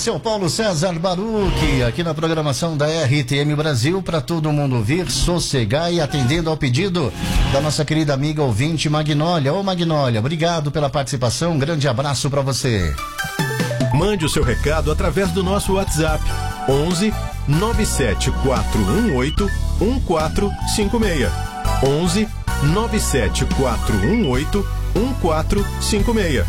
Esse é o Paulo César Baruch, aqui na programação da RTM Brasil, para todo mundo ouvir, sossegar e atendendo ao pedido da nossa querida amiga ouvinte Magnólia. Ô Magnólia, obrigado pela participação, um grande abraço para você. Mande o seu recado através do nosso WhatsApp, 11 97418 1456. 11 97418 1456.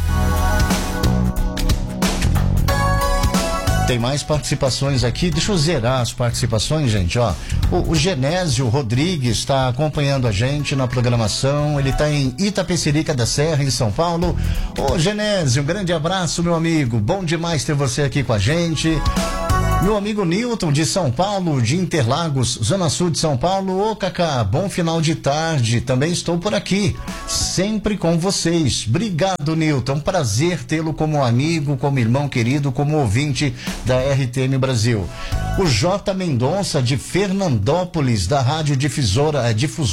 Tem mais participações aqui, deixa eu zerar as participações, gente, ó. O Genésio Rodrigues está acompanhando a gente na programação, ele está em Itapecerica da Serra, em São Paulo. Ô Genésio, um grande abraço, meu amigo, bom demais ter você aqui com a gente. Meu amigo Newton de São Paulo, de Interlagos, Zona Sul de São Paulo. Ô Cacá, bom final de tarde, também estou por aqui, sempre com vocês. Obrigado, Newton, prazer tê-lo como amigo, como irmão querido, como ouvinte da RTM Brasil. O J. Mendonça de Fernandópolis, da Rádio Difusora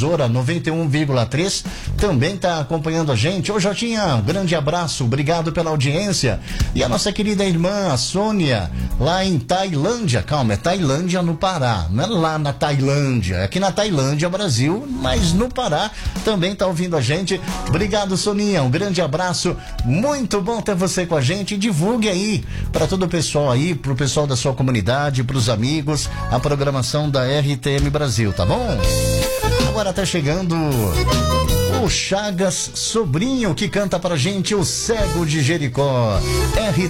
91,3, também está acompanhando a gente. Ô Jotinha, um grande abraço, obrigado pela audiência. E a nossa querida irmã, a Sônia, lá em Tailândia, calma, é Tailândia no Pará, não é lá na Tailândia, é aqui na Tailândia, Brasil, mas no Pará também tá ouvindo a gente. Obrigado, Soninha, um grande abraço, muito bom ter você com a gente. Divulgue aí para todo o pessoal aí, pro pessoal da sua comunidade, pros amigos, a programação da RTM Brasil, tá bom? Agora tá chegando o Chagas Sobrinho, que canta pra gente o Cego de Jericó.